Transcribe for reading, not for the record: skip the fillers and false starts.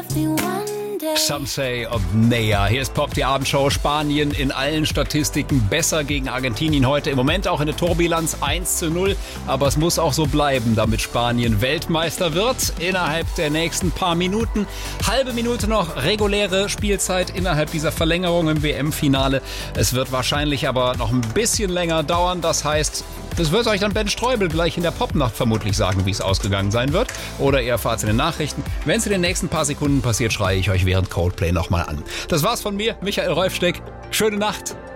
Some say of Nea. Hier ist Pop, die Abendshow. Spanien in allen Statistiken besser gegen Argentinien heute. Im Moment auch in der Torbilanz 1:0. Aber es muss auch so bleiben, damit Spanien Weltmeister wird. Innerhalb der nächsten paar Minuten. Halbe Minute noch reguläre Spielzeit innerhalb dieser Verlängerung im WM-Finale. Es wird wahrscheinlich aber noch ein bisschen länger dauern. Das heißt, das wird euch dann Ben Streubel gleich in der Popnacht vermutlich sagen, wie es ausgegangen sein wird. Oder ihr erfahrt es in den Nachrichten. Wenn es in den nächsten paar Sekunden passiert, schreie ich euch während Coldplay nochmal an. Das war's von mir, Michael Rolfsteck. Schöne Nacht.